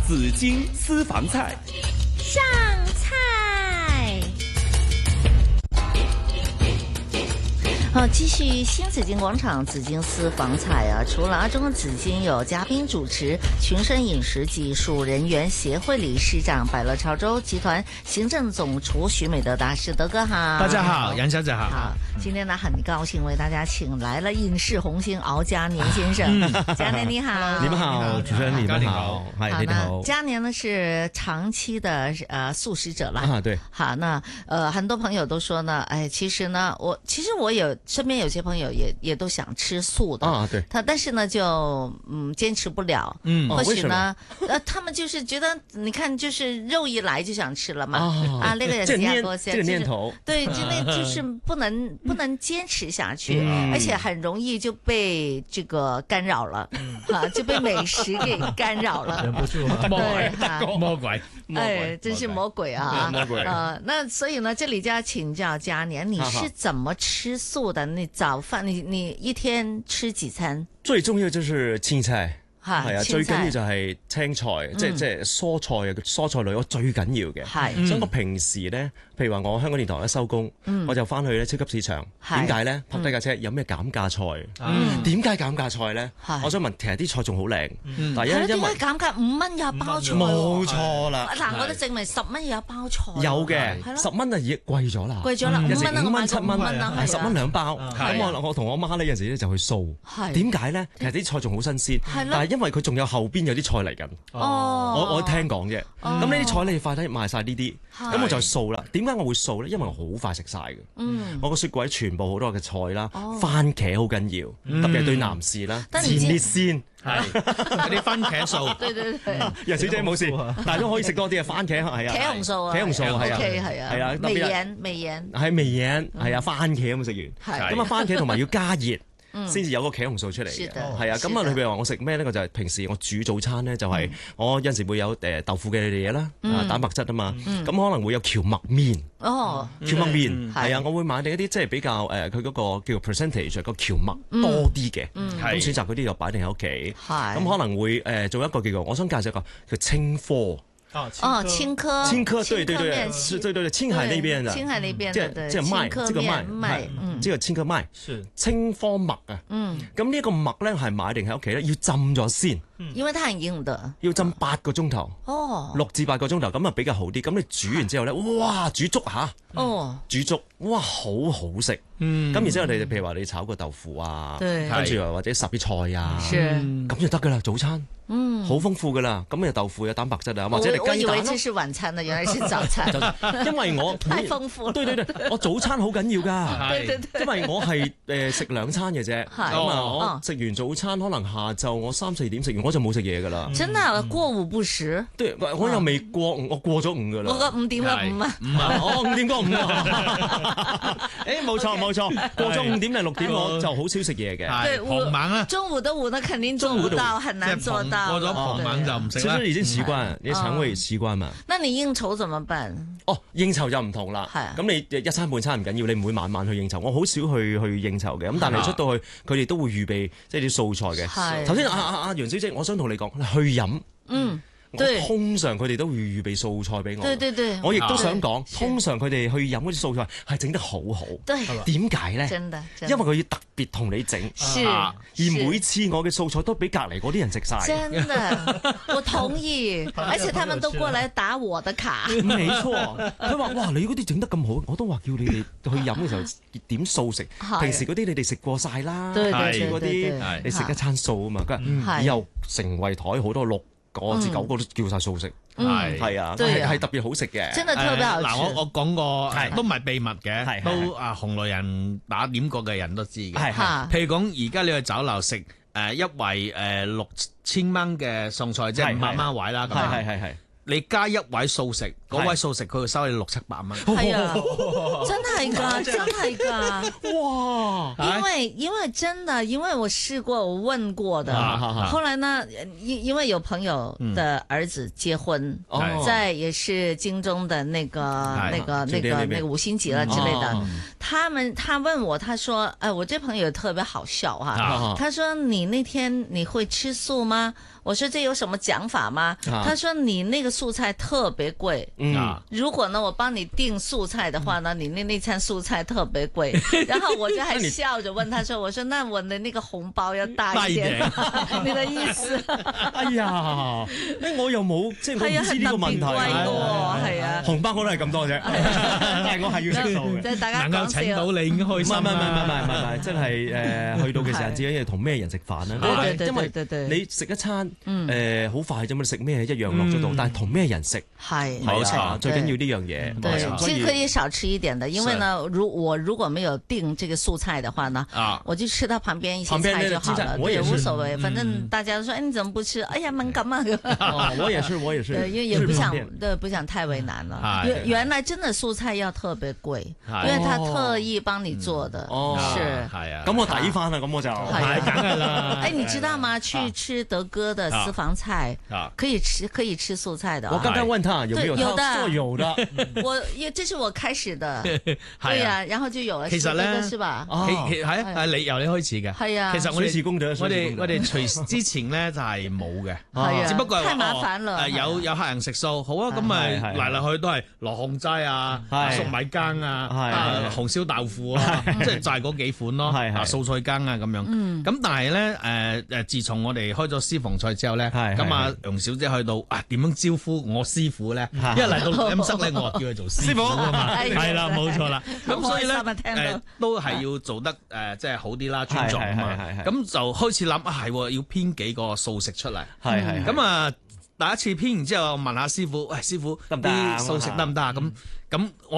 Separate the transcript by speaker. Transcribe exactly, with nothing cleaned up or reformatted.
Speaker 1: 紫荆私房菜
Speaker 2: 上菜。好，继续新紫荆广场紫荆私房菜啊！除了阿中的紫荆，有嘉宾主持，群生饮食技术人员协会理事长百乐潮州集团行政总厨徐美德大师，德哥好，
Speaker 3: 大家好，杨小姐好。
Speaker 2: 好，今天呢很高兴为大家请来了影视红星敖嘉年先生，嘉年你好，
Speaker 4: 你们好，主持人你们好，
Speaker 2: 好，
Speaker 4: 你好。
Speaker 2: 嘉年呢是长期的呃素食者了
Speaker 4: 啊，对。
Speaker 2: 好，那呃很多朋友都说呢，哎，其实呢，我其实我有。身边有些朋友也也都想吃素的
Speaker 4: 啊，对，
Speaker 2: 他但是呢就嗯坚持不了，
Speaker 3: 嗯，
Speaker 2: 或许呢，呃，他们就是觉得你看就是肉一来就想吃了嘛，啊，啊那个也是
Speaker 4: 念这个念头，
Speaker 2: 对，就那就是不能不能坚持下去，而且很容易就被这个干扰了，啊，就被美食给干扰了，
Speaker 3: 忍不住，
Speaker 2: 对哈，
Speaker 3: 魔鬼，
Speaker 2: 哎，真是魔鬼啊，
Speaker 4: 魔鬼
Speaker 2: 啊，那所以呢，这里就要請教嘉年，你是怎麼吃素的？你早飯你你一天吃幾餐？
Speaker 4: 最重要就是青菜，係啊，最緊要就係青菜，即係即係蔬菜嘅蔬菜類，我最緊要嘅。
Speaker 2: 係，
Speaker 4: 所以我平時咧，譬如話我香港電台一收工，我就翻去咧超級市場。點解咧？泊低架車有咩減價菜？點解減價菜咧？我想問，其實啲菜仲好靚，但係因為
Speaker 2: 點解減價五蚊有一包菜？
Speaker 4: 冇錯啦。
Speaker 2: 嗱，我都證明十蚊有一包菜。
Speaker 4: 有嘅，十蚊啊已經貴咗啦。
Speaker 2: 貴咗啦，五蚊啊，
Speaker 4: 五蚊七蚊
Speaker 2: 啊，
Speaker 4: 十蚊兩包。咁我我同我媽咧有陣時咧就去掃。點解咧？其實啲菜仲好新鮮，但係因為佢仲有後邊有啲菜嚟緊。
Speaker 2: 哦，
Speaker 4: 我我聽講啫。咁呢啲菜你快啲賣晒呢啲，咁我就掃啦。點解我會掃咧？因為我好快食晒嘅。嗯，我個雪櫃全部好多嘅菜啦，番茄好緊要，特別係對男士啦，前列腺
Speaker 3: 係嗰啲番茄素。
Speaker 2: 對對對，
Speaker 4: 楊小姐冇事，但係都可以食多啲嘅番茄係啊。
Speaker 2: 茄紅素啊，
Speaker 4: 茄紅素係啊，
Speaker 2: 係啊，
Speaker 4: 係啊，
Speaker 2: 美顏美顏
Speaker 4: 係美顏係啊，番茄咁食完，咁啊番茄同埋要加熱。先至有個茄紅素出嚟嘅，係啊，咁啊，你譬如話我食咩呢？我就係平時我煮早餐咧，就係我有陣時會有誒豆腐嘅嘢啦，蛋白質啊嘛，咁可能會有蕎麥麵，
Speaker 2: 哦，
Speaker 4: 蕎麥麵係啊，我會買定一啲即係比較誒佢嗰個叫 percentage 個蕎麥多啲嘅，咁選擇嗰啲就擺定喺屋企，咁可能會誒做一個叫做我想介紹一個叫青科。
Speaker 2: 哦，青稞，
Speaker 4: 青稞，對對對，是，對對對，青海那邊的，
Speaker 2: 青海那邊的，對，
Speaker 4: 這個麥，這個麥，
Speaker 2: 麥，嗯，
Speaker 4: 這個青稞麥，是青稞麥啊，嗯，咁呢一個麥咧係買定喺屋企咧，要浸咗先，
Speaker 2: 因為它很硬的，
Speaker 4: 要浸八個鐘頭，哦，六至八個鐘頭，咁啊比較好啲，咁你煮完之後咧，哇，煮粥吓，哦，煮粥，哇，好好食，嗯，咁然之後你譬如話你炒個豆腐啊，跟住或者烚啲菜啊，咁就得噶啦，早餐。嗯，好豐富噶啦，咁有豆腐有蛋白質啊，或者你雞蛋。
Speaker 2: 我以為這是晚餐呢，原來是早餐。
Speaker 4: 因為我
Speaker 2: 太豐富啦。
Speaker 4: 對對對，我早餐好緊要㗎。
Speaker 2: 對對對。
Speaker 4: 因為我係誒食兩餐嘅啫，咁啊我食完早餐可能下晝我三四點食完我就冇食嘢㗎啦。
Speaker 2: 真的過午不食？
Speaker 4: 對，我又未過午，我過咗午㗎啦。
Speaker 2: 我個五點啦，五啊。
Speaker 4: 五啊，我五點過五啊。誒冇錯冇錯，過咗五點定六點我就好少食嘢嘅。
Speaker 2: 對，
Speaker 3: 傍晚啊。
Speaker 2: 中午的午呢，肯定做不到，很難做到。
Speaker 3: 過咗傍晚就唔食啦。
Speaker 4: 其實已經習慣，你腸胃習慣嘛。
Speaker 2: 那你應酬怎麼辦？
Speaker 4: 哦，應酬就唔同啦。係。咁你一餐半餐唔緊要，你唔會晚晚去應酬。我好少去去應酬嘅。咁但係出到去，佢哋都會預備即係啲素菜嘅。係。頭先阿阿阿楊小姐，我想同你講，去飲。嗯。通常佢哋都會預備素菜俾我。對對對。我亦都想講，通常佢哋去飲嗰啲素菜係整得好好。對。點解咧？真的。因為佢要特別同你整。
Speaker 2: 是。
Speaker 4: 而每次我嘅素菜都俾隔離嗰啲人食晒。
Speaker 2: 真的，我同意。而且他們都過來打我的卡。
Speaker 4: 冇錯。佢話：哇，你嗰啲整得咁好，我都話叫你哋去飲嘅時候點素食。平時嗰啲你哋食過晒啦。對對對。嗰啲你食一餐素啊嘛，佢話以後成圍台好多六個至九個都叫晒素食，係係啊，係係特別好食嘅。
Speaker 2: 真係特別好食。
Speaker 3: 嗱，我我講個都唔係秘密嘅，都啊紅類人打點過嘅人都知嘅。係係。譬如講，而家你去酒樓食誒一圍誒六千蚊嘅餸菜，即係五百蚊位啦。係係係係。你加一位素食，嗰位素食佢會收你六七百蚊。
Speaker 2: 係啊，真係㗎，真係㗎。哇！因為因為真的，因為我試過，我問過的。後來呢，因因為有朋友的兒子結婚，在也是京中的那個那個那個那個五星級了之類的。他們他問我，他說：哎，我這朋友特別好笑哈。他說：你那天你會吃素嗎？ 我說這有什麼講法嗎？他說你那個素菜特別貴，嗯，如果呢我幫你訂素菜的話呢，你那那餐素菜特別貴。然後我就還笑着問他說，我說那我的那個紅包要大一點，你的意思？
Speaker 4: 哎呀，誒我又冇即係我唔知呢個問題，係啊，紅包可能係咁多啫，但係我係要識數嘅。
Speaker 2: 即係大家
Speaker 3: 能夠請到你已經開心啦。
Speaker 4: 唔係唔係唔係唔係，真係誒去到嘅時候，自己要同咩人食飯咧？因為你食一餐誒好快啫嘛，你食咩一樣落咗度，但係同咩人食係冇錯，最緊要呢樣嘢。
Speaker 2: 對，其實可以少吃一點的，因為呢，如我如果沒有訂這個素菜的話呢，我就吃到旁邊一些菜就好了，也無所謂。反正大家都說，誒你怎麼不吃？哎呀敏感啊！
Speaker 4: 我也是，我也是，
Speaker 2: 因為也不想，對，不想太為難了。原原來真的素菜要特別貴，因為他特意幫你做的。哦，是，係啊。
Speaker 4: 咁我抵翻啦，咁我就
Speaker 3: 係梗係啦。
Speaker 2: 哎，你知道嗎？去吃德哥的私房菜，可以吃可以吃素菜的。
Speaker 4: 我剛剛問他有沒有，
Speaker 2: 有的，
Speaker 4: 有的。
Speaker 2: 我因為這是我開始的，對呀，然後就有了。
Speaker 3: 其實咧，
Speaker 2: 是吧？
Speaker 3: 其其係係你由你開始嘅。係啊。其實我哋我哋我哋隨之前咧就係冇嘅，係啊，只不過係
Speaker 2: 太麻煩啦。
Speaker 3: 有有客人食素，好啊，咁咪嚟嚟去都係羅漢齋啊、粟米羹啊、紅燒豆腐啊，即係就係嗰幾款咯，啊素菜羹啊咁樣。咁但係咧誒誒，自從我哋開咗私房菜之後咧，咁啊楊小姐去到啊點樣招呼我師傅咧？一嚟到錄音室咧，我叫佢做師傅啊嘛，係啦，冇錯啦。咁所以咧誒都係要做得誒即係好啲啦，尊重啊嘛。咁就開始諗啊係要編幾個素食出嚟，係係咁啊第一次編完之後，問下師傅，喂師傅啲素食得唔得啊？咁咁我。